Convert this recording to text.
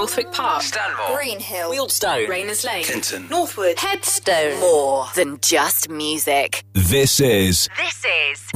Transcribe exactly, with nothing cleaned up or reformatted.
Northwick Park, Stanmore, Greenhill, Wealdstone, Rayners Lane, Hinton, Northwood, Headstone. More than just music. This is This is